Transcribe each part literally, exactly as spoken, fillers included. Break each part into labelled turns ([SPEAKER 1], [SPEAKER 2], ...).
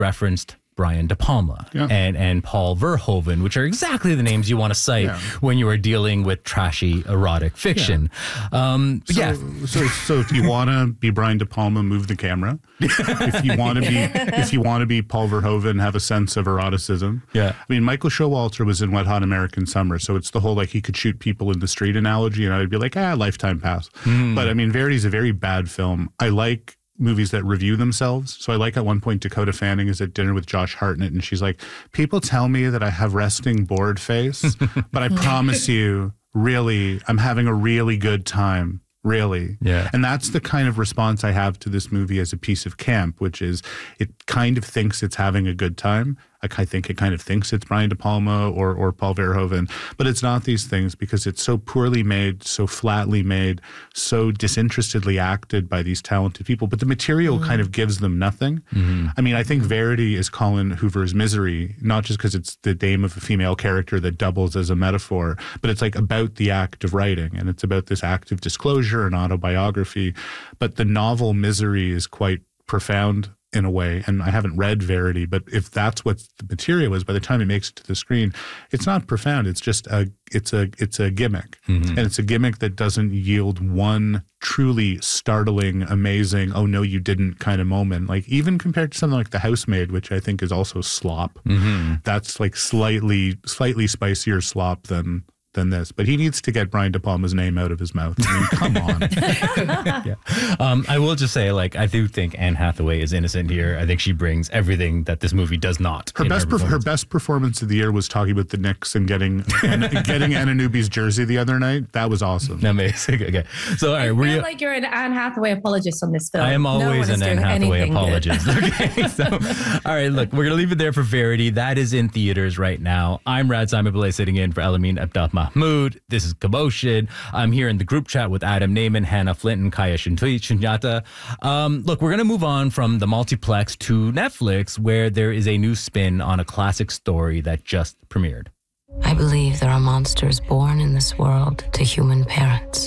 [SPEAKER 1] referenced Brian De Palma yeah. and, and Paul Verhoeven, which are exactly the names you want to cite yeah. when you are dealing with trashy erotic fiction. Yeah. Um,
[SPEAKER 2] so,
[SPEAKER 1] yeah.
[SPEAKER 2] so, so if you want to be Brian De Palma, move the camera. If you want to be, if you want to be Paul Verhoeven, have a sense of eroticism.
[SPEAKER 1] Yeah.
[SPEAKER 2] I mean, Michael Showalter was in Wet Hot American Summer, so it's the whole like he could shoot people in the street analogy, and I'd be like, ah, lifetime pass. Mm. But I mean, Verity's a very bad film. I like movies that review themselves. So I like at one point Dakota Fanning is at dinner with Josh Hartnett and she's like, people tell me that I have resting bored face, but I promise you, really, I'm having a really good time. Really.
[SPEAKER 1] Yeah.
[SPEAKER 2] And that's the kind of response I have to this movie as a piece of camp, which is it kind of thinks it's having a good time. Like I think it kind of thinks it's Brian De Palma or or Paul Verhoeven, but it's not these things because it's so poorly made, so flatly made, so disinterestedly acted by these talented people. But the material mm-hmm. kind of gives them nothing. Mm-hmm. I mean, I think Verity is Colin Hoover's Misery, not just because it's the name of a female character that doubles as a metaphor, but it's like about the act of writing and it's about this act of disclosure and autobiography. But the novel Misery is quite profound in a way, and I haven't read Verity, but if that's what the material is, by the time it makes it to the screen, it's not profound. It's just a, it's a, it's a gimmick, mm-hmm. and it's a gimmick that doesn't yield one truly startling, amazing, oh no, you didn't kind of moment. Like even compared to something like The Housemaid, which I think is also slop, mm-hmm. that's like slightly, slightly spicier slop than. than this, but he needs to get Brian De Palma's name out of his mouth. I mean, come on.
[SPEAKER 1] yeah. um, I will just say, like, I do think Anne Hathaway is innocent here. I think she brings everything that this movie does not.
[SPEAKER 2] Her best, her, per- her best performance of the year was talking about the Knicks and getting and getting Anunoby's jersey the other night. That was awesome.
[SPEAKER 1] Amazing. Okay, so all right,
[SPEAKER 3] I
[SPEAKER 1] were
[SPEAKER 3] feel
[SPEAKER 1] you?
[SPEAKER 3] like you're an Anne Hathaway apologist on this film.
[SPEAKER 1] I am always
[SPEAKER 3] no
[SPEAKER 1] an Anne Hathaway apologist.
[SPEAKER 3] Good.
[SPEAKER 1] Okay, so all right, look, we're gonna leave it there for Verity. That is in theaters right now. I'm Rad Simon Belay sitting in for Elamine Abdel Mahmoud. This is Commotion. I'm here in the group chat with Adam Naiman, Hannah Flint, and Kaya Shunyata. Um, look, we're going to move on from the multiplex to Netflix, where there is a new spin on a classic story that just premiered.
[SPEAKER 4] I believe there are monsters born in this world to human parents.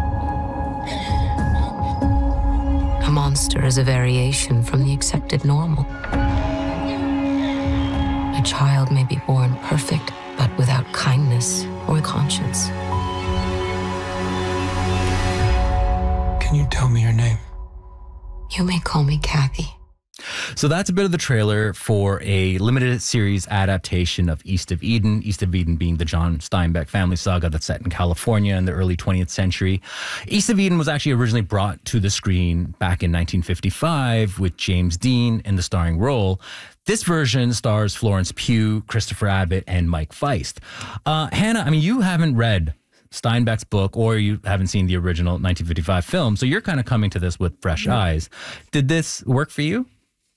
[SPEAKER 4] A monster is a variation from the accepted normal. A child may be born perfect, but without kindness or conscience.
[SPEAKER 5] Can you tell me your name?
[SPEAKER 4] You may call me Kathy.
[SPEAKER 1] So that's a bit of the trailer for a limited series adaptation of East of Eden. East of Eden being the John Steinbeck family saga that's set in California in the early twentieth century. East of Eden was actually originally brought to the screen back in nineteen fifty-five with James Dean in the starring role. This version stars Florence Pugh, Christopher Abbott, and Mike Feist. Uh, Hannah, I mean, you haven't read Steinbeck's book or you haven't seen the original nineteen fifty-five film, so you're kind of coming to this with fresh eyes. Did this work for you?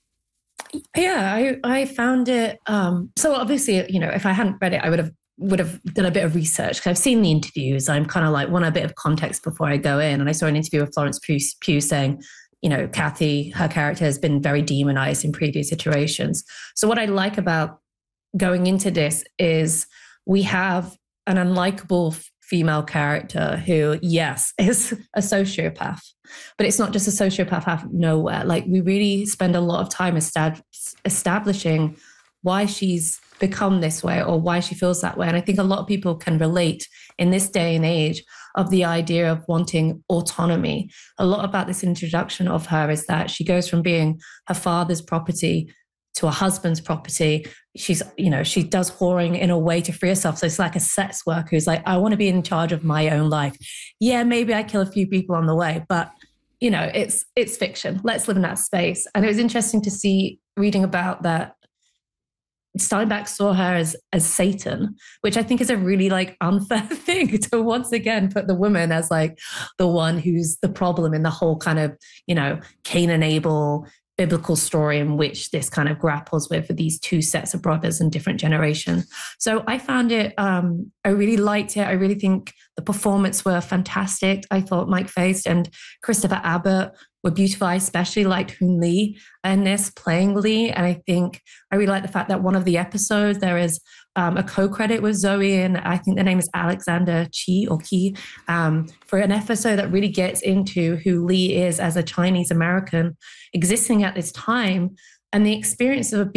[SPEAKER 3] Yeah, I, I found it. Um, so obviously, you know, if I hadn't read it, I would have would have done a bit of research because I've seen the interviews. I'm kind of like want a bit of context before I go in. And I saw an interview with Florence Pugh, Pugh saying, you know, Kathy, her character has been very demonized in previous iterations. So what I like about going into this is we have an unlikable female character who, yes, is a sociopath, but it's not just a sociopath out of nowhere. Like we really spend a lot of time estab- establishing why she's become this way or why she feels that way. And I think a lot of people can relate in this day and age of the idea of wanting autonomy. A lot about this introduction of her is that she goes from being her father's property to a husband's property. She's, you know, she does whoring in a way to free herself. So it's like a sex worker who's like, I want to be in charge of my own life. Yeah, maybe I kill a few people on the way, but you know, it's it's fiction. Let's live in that space. And it was interesting to see reading about that. Steinbeck saw her as as Satan, which I think is a really like unfair thing to once again put the woman as like the one who's the problem in the whole kind of, you know, Cain and Abel biblical story in which this kind of grapples with for these two sets of brothers in different generations. So I found it, um, I really liked it. I really think the performance were fantastic. I thought Mike Feist and Christopher Abbott were beautiful. I especially liked Hoon Lee in this playing Lee. And I think I really like the fact that one of the episodes, there is um, a co-credit with Zoe, and I think the name is Alexander Chi or Ki, um, for an episode that really gets into who Lee is as a Chinese American existing at this time and the experience of